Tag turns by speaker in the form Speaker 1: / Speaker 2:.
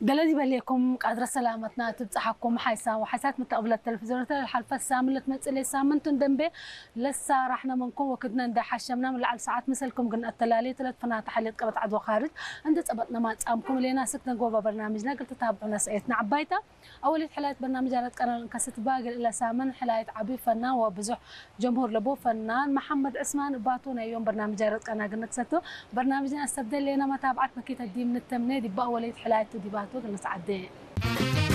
Speaker 1: قال لي بليكم قادرة سلامتنا تبصحكم حيسا وحسات متقبلة التلفزيون الحلفة السامن تمثل السامن تندمبي لسه رحنا منكم وكدنا ندح حشمنا من العل ساعات مثلكم قلنا التلالي ثلاث فنات حليت قبت عدو خارج عند تقبطنا ما تسامكم لينا سكنا جوبا برنامجنا قلت تتابعونا سايتنا عبايتا أول حلقة برنامج على قناة انكست باقي إلى سامن حلقة عبي فنان وبزح جمهور لبو فنان محمد عثمان باتونا يوم برنامج على قناة قنكستو برنامجنا استبدل لنا متابعتنا كي تدي من التمنيد بأول حلقة دي باتو قلنا سعدين